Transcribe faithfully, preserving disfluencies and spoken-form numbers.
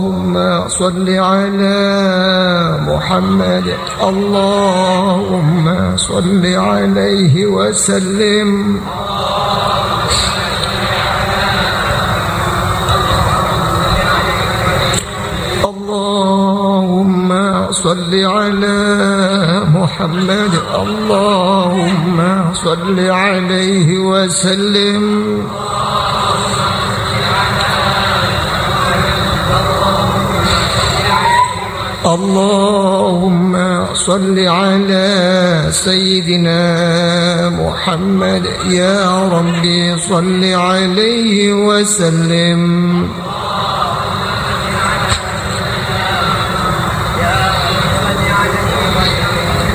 اللهم صل على محمد. اللهم صل عليه وسلم. اللهم صل على محمد. اللهم صل عليه وسلم. اللهم صل على سيدنا محمد. يا ربي صل عليه وسلم.